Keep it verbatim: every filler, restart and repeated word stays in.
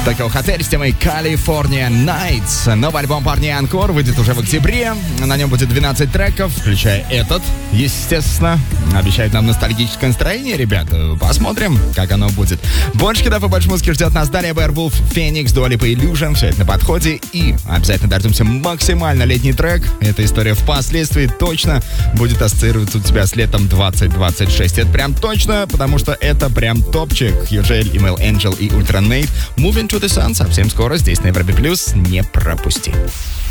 Tokyo Hotel с темой California Nights. Новый альбом парней Анкор выйдет уже в октябре. На нем будет двенадцать треков, включая этот, естественно. Обещают нам ностальгическое настроение, ребята. Посмотрим, как оно будет. Больше хитов и больше музыки ждет нас далее. Beowulf, Phoenix, Dua Lipa, Illusion. Все это на подходе. И обязательно дождемся максимально летний трек. Эта история впоследствии точно будет ассоциироваться у тебя с летом двадцать двадцать шесть. Это прям точно, потому что это прям топчик. Южель, Email Angel и Ультранейт. Moving to the Sun совсем скоро здесь на Европе Плюс. Не пропусти.